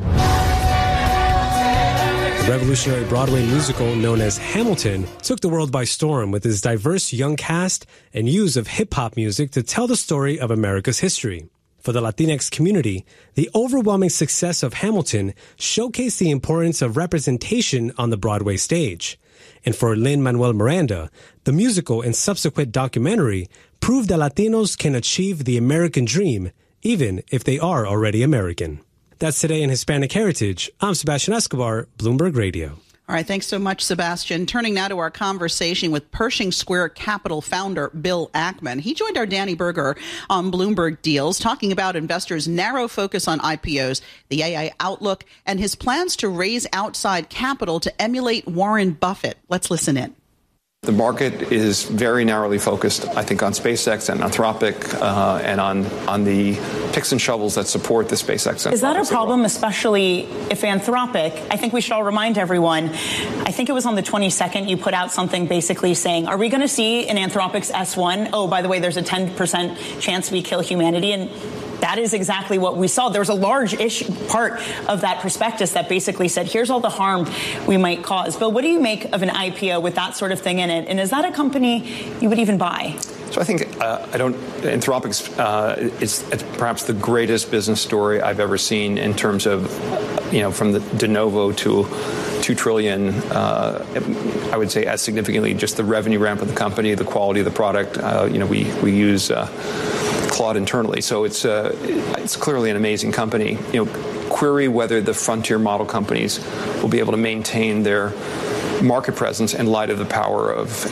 The revolutionary Broadway musical known as Hamilton took the world by storm with its diverse young cast and use of hip-hop music to tell the story of America's history. For the Latinx community, the overwhelming success of Hamilton showcased the importance of representation on the Broadway stage. And for Lin-Manuel Miranda, the musical and subsequent documentary proved that Latinos can achieve the American dream, even if they are already American. That's Today in Hispanic Heritage. I'm Sebastian Escobar, Bloomberg Radio. All right, thanks so much, Sebastian. Turning now to our conversation with Pershing Square Capital founder Bill Ackman. He joined our Danny Berger on Bloomberg Deals, talking about investors' narrow focus on IPOs, the AI outlook, and his plans to raise outside capital to emulate Warren Buffett. Let's listen in. The market is very narrowly focused, I think, on SpaceX and Anthropic and on the picks and shovels that support the SpaceX. Is that a problem, especially if Anthropic, I think we should all remind everyone, I think it was on the 22nd you put out something basically saying, are we going to see in Anthropic's S1, oh, by the way, there's a 10% chance we kill humanity? And that is exactly what we saw. There was a large part of that prospectus that basically said, here's all the harm we might cause. But what do you make of an IPO with that sort of thing in it? And is that a company you would even buy? So I think Anthropic's it's perhaps the greatest business story I've ever seen in terms of, from the de novo to $2 trillion. I would say as significantly just the revenue ramp of the company, the quality of the product. We use Claude internally, so it's clearly an amazing company. Query whether the frontier model companies will be able to maintain their market presence in light of the power of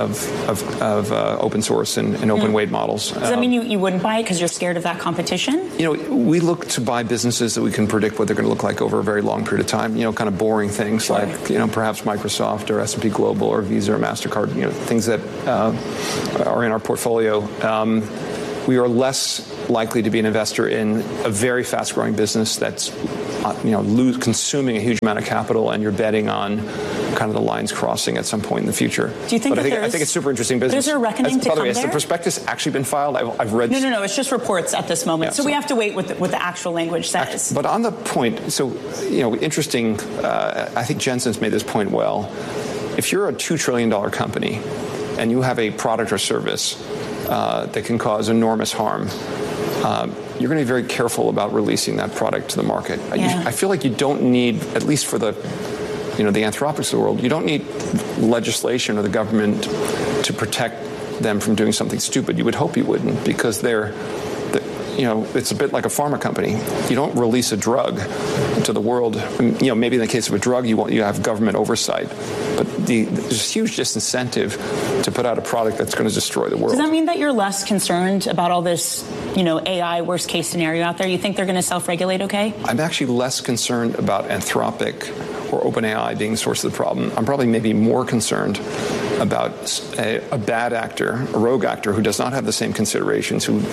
open source and open weight models. Does that mean you wouldn't buy it because you're scared of that competition? We look to buy businesses that we can predict what they're going to look like over a very long period of time. Kind of boring things like perhaps Microsoft or S&P Global or Visa or MasterCard. Things that are in our portfolio. We are less likely to be an investor in a very fast-growing business that's consuming a huge amount of capital, and you're betting on kind of the lines crossing at some point in the future. Do you think I think it's super interesting business. Is there a reckoning to come there? Has the prospectus actually been filed? I've read. No. It's just reports at this moment. Yeah, so we have to wait what the actual language says. But on the point, interesting. I think Jensen's made this point well. If you're a $2 trillion company and you have a product or service that can cause enormous harm, you're going to be very careful about releasing that product to the market. Yeah. I feel like you don't need, at least for the Anthropics of the world, you don't need legislation or the government to protect them from doing something stupid. You would hope you wouldn't, because it's a bit like a pharma company. You don't release a drug to the world. Maybe in the case of a drug, you have government oversight, but there's a huge disincentive to put out a product that's going to destroy the world. Does that mean that you're less concerned about all this, AI worst case scenario out there? You think they're going to self-regulate okay? I'm actually less concerned about Anthropic or OpenAI being the source of the problem. I'm probably maybe more concerned about a bad actor, a rogue actor who does not have the same considerations, who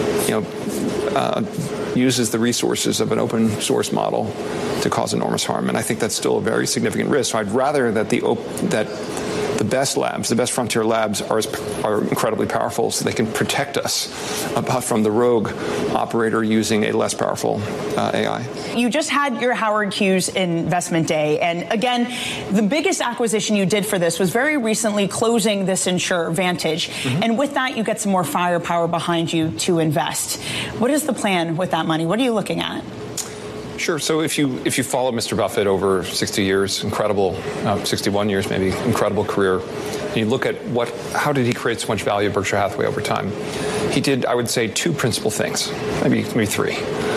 uses the resources of an open source model to cause enormous harm. And I think that's still a very significant risk. So I'd rather that the best labs, the best frontier labs are incredibly powerful, so they can protect us from the rogue operator using a less powerful AI. You just had your Howard Hughes investment day. And again, the biggest acquisition you did for this was very recently closing this insurer, Vantage. Mm-hmm. And with that, you get some more firepower behind you to invest. What is the plan with that money? What are you looking at? Sure. So if you follow Mr. Buffett over 60 years, incredible, 61 years maybe, incredible career, and you look at how did he create so much value at Berkshire Hathaway over time? He did, I would say, two principal things, maybe three.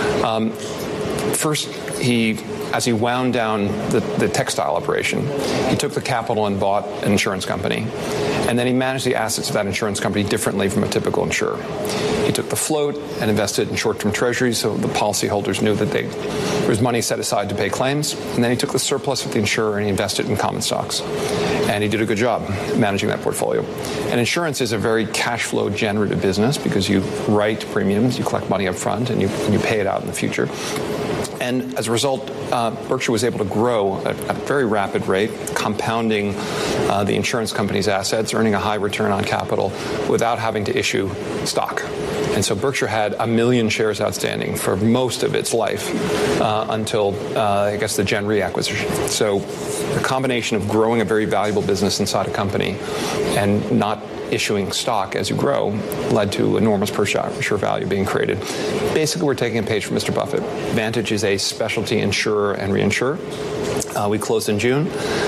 First, as he wound down the textile operation, he took the capital and bought an insurance company. And then he managed the assets of that insurance company differently from a typical insurer. He took the float and invested in short-term treasuries, so the policyholders knew that there was money set aside to pay claims. And then he took the surplus of the insurer and he invested in common stocks. And he did a good job managing that portfolio. And insurance is a very cash flow generative business because you write premiums, you collect money up front, and you pay it out in the future. And as a result, Berkshire was able to grow at a very rapid rate, compounding the insurance company's assets, earning a high return on capital without having to issue stock. And so Berkshire had 1 million shares outstanding for most of its life until, I guess, the Gen Re acquisition. So the combination of growing a very valuable business inside a company and not issuing stock as you grow led to enormous per share value being created. Basically, we're taking a page from Mr. Buffett. Vantage is a specialty insurer and reinsurer. We closed in June.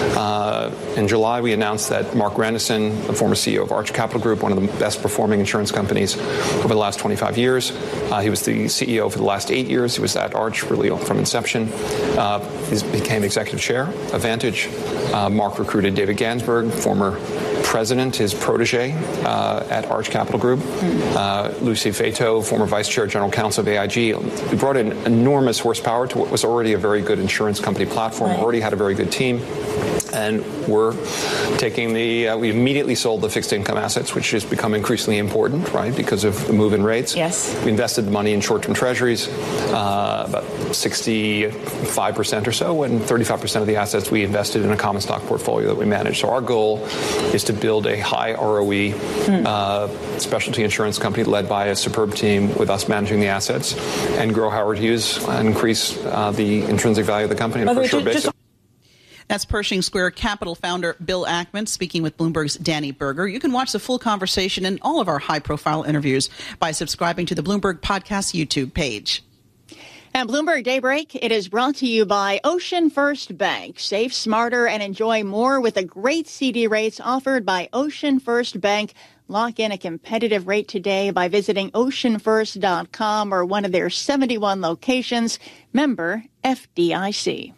In July, we announced that Mark Grandison, the former CEO of Arch Capital Group, one of the best performing insurance companies over the last 25 years. He was the CEO for the last 8 years. He was at Arch really from inception. He became executive chair of Vantage. Mark recruited David Gansberg, former president, his protege at Arch Capital Group. Lucy Fato, former vice chair, general counsel of AIG. We brought in enormous horsepower to what was already a very good insurance company platform, already had a very good team. And we're taking we immediately sold the fixed income assets, which has become increasingly important, right, because of the move in rates. Yes. We invested the money in short-term treasuries, about 65% or so, and 35% of the assets we invested in a common stock portfolio that we manage. So our goal is to build a high ROE specialty insurance company led by a superb team with us managing the assets and grow Howard Hughes and increase the intrinsic value of the company on a per-share basis. That's Pershing Square Capital founder Bill Ackman speaking with Bloomberg's Danny Berger. You can watch the full conversation and all of our high-profile interviews by subscribing to the Bloomberg Podcast YouTube page. At Bloomberg Daybreak, it is brought to you by Ocean First Bank. Save smarter and enjoy more with the great CD rates offered by Ocean First Bank. Lock in a competitive rate today by visiting oceanfirst.com or one of their 71 locations. Member FDIC.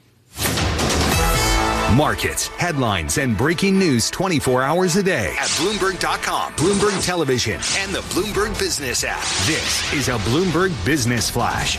Markets, headlines, and breaking news 24 hours a day at Bloomberg.com, Bloomberg Television, and the Bloomberg Business app. This is a Bloomberg Business Flash.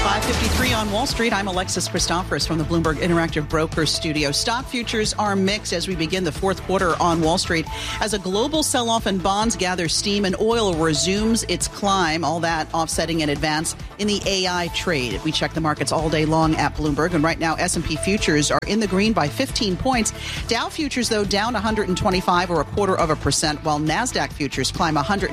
5:53 on Wall Street. I'm Alexis Christoforous from the Bloomberg Interactive Brokers studio. Stock futures are mixed as we begin the fourth quarter on Wall Street as a global sell-off in bonds gathers steam and oil resumes its climb. All that offsetting an advance in the AI trade. We check the markets all day long at Bloomberg, and right now S&P futures are in the green by 15 points. Dow futures, though, down 125 or 0.25%, while NASDAQ futures climb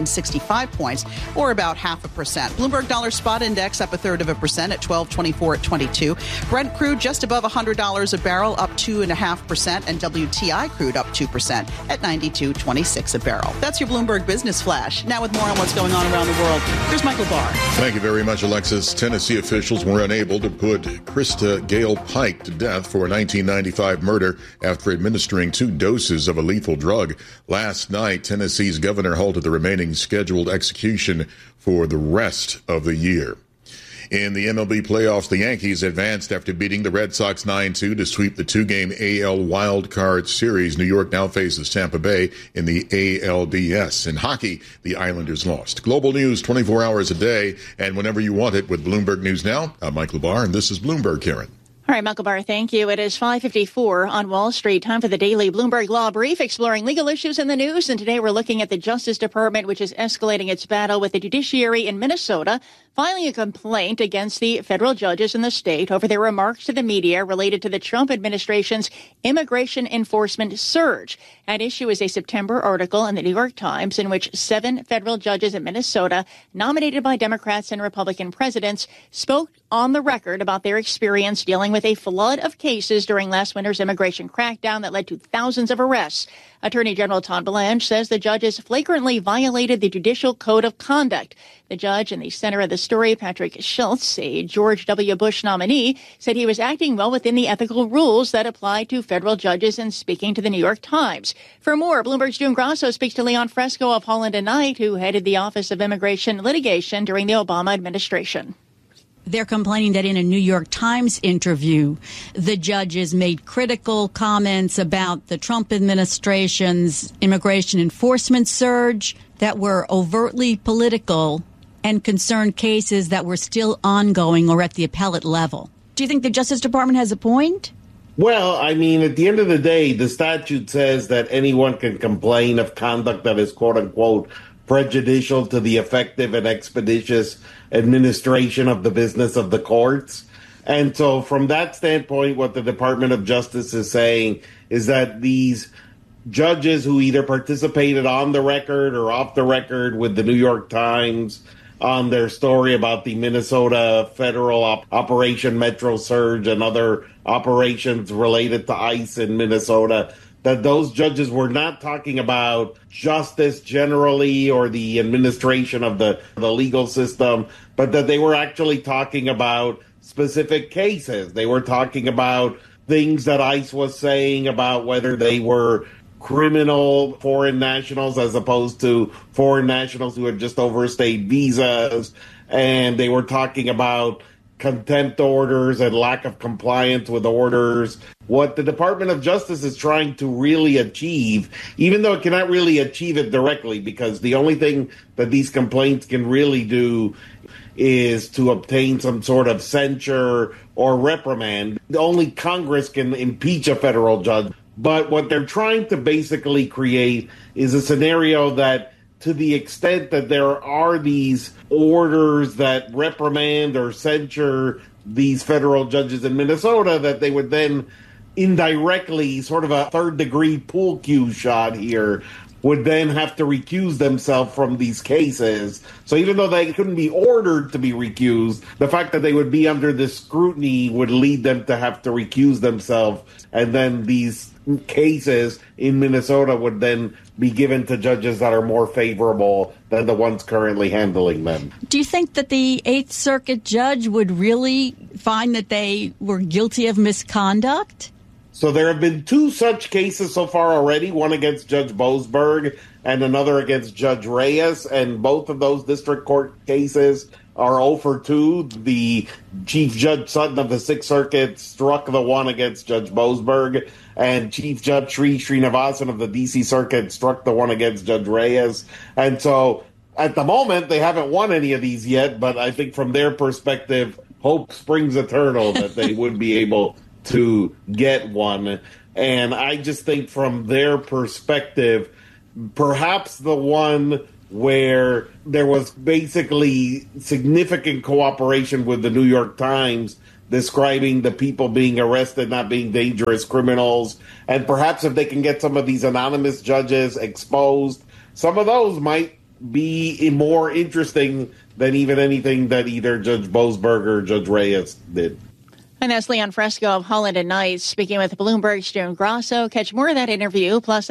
165 points or about 0.5%. Bloomberg Dollar Spot Index up 0.33% at 12.24.22. Brent crude just above $100 a barrel, up 2.5%, and WTI crude up 2% at 92.26 a barrel. That's your Bloomberg Business Flash. Now with more on what's going on around the world, here's Michael Barr. Thank you very much, Alexis. Tennessee officials were unable to put Krista Gale Pike to death for a 1995 murder after administering 2 doses of a lethal drug. Last night, Tennessee's governor halted the remaining scheduled execution for the rest of the year. In the MLB playoffs, the Yankees advanced after beating the Red Sox 9-2 to sweep the 2-game AL Wild Card Series. New York now faces Tampa Bay in the ALDS. In hockey, the Islanders lost. Global news 24 hours a day and whenever you want it with Bloomberg News Now. I'm Michael Barr, and this is Bloomberg, Karen. All right, Michael Barr, thank you. It is 5:54 on Wall Street. Time for the daily Bloomberg Law Brief, exploring legal issues in the news. And today we're looking at the Justice Department, which is escalating its battle with the judiciary in Minnesota, filing a complaint against the federal judges in the state over their remarks to the media related to the Trump administration's immigration enforcement surge. At issue is a September article in the New York Times in which 7 federal judges in Minnesota, nominated by Democrats and Republican presidents, spoke on the record about their experience dealing with a flood of cases during last winter's immigration crackdown that led to thousands of arrests. Attorney General Todd Blanche says the judges flagrantly violated the Judicial Code of Conduct. The judge in the center of the story, Patrick Schultz, a George W. Bush nominee, said he was acting well within the ethical rules that apply to federal judges in speaking to the New York Times. For more, Bloomberg's June Grasso speaks to Leon Fresco of Holland & Knight, who headed the Office of Immigration Litigation during the Obama administration. They're complaining that in a New York Times interview, the judges made critical comments about the Trump administration's immigration enforcement surge that were overtly political and concerned cases that were still ongoing or at the appellate level. Do you think the Justice Department has a point? Well, I mean, at the end of the day, the statute says that anyone can complain of conduct that is, quote unquote, prejudicial to the effective and expeditious administration of the business of the courts. And so from that standpoint, what the Department of Justice is saying is that these judges who either participated on the record or off the record with the New York Times on their story about the Minnesota federal Operation Metro Surge and other operations related to ICE in Minnesota, that those judges were not talking about justice generally or the administration of the legal system, but that they were actually talking about specific cases. They were talking about things that ICE was saying about whether they were criminal foreign nationals as opposed to foreign nationals who had just overstayed visas. And they were talking about contempt orders and lack of compliance with orders. What the Department of Justice is trying to really achieve, even though it cannot really achieve it directly, because the only thing that these complaints can really do is to obtain some sort of censure or reprimand. Only Congress can impeach a federal judge. But what they're trying to basically create is a scenario that, to the extent that there are these orders that reprimand or censure these federal judges in Minnesota, that they would then indirectly, sort of a third-degree pool cue shot here, would then have to recuse themselves from these cases. So even though they couldn't be ordered to be recused, the fact that they would be under this scrutiny would lead them to have to recuse themselves. And then these cases in Minnesota would then be given to judges that are more favorable than the ones currently handling them. Do you think that the Eighth Circuit judge would really find that they were guilty of misconduct? So there have been two such cases so far already, one against Judge Boasberg and another against Judge Reyes, and both of those district court cases are 0 for 2. The Chief Judge Sutton of the Sixth Circuit struck the one against Judge Boasberg, and Chief Judge Sri Srinivasan of the D.C. Circuit struck the one against Judge Reyes. And so at the moment, they haven't won any of these yet, but I think from their perspective, hope springs eternal that they would be able to get one. And I just think from their perspective, perhaps the one where there was basically significant cooperation with the New York Times describing the people being arrested not being dangerous criminals, and perhaps if they can get some of these anonymous judges exposed, some of those might be more interesting than even anything that either Judge Boasberg or Judge Reyes did. And that's Leon Fresco of Holland and Knight speaking with Bloomberg's June Grasso. Catch more of that interview, plus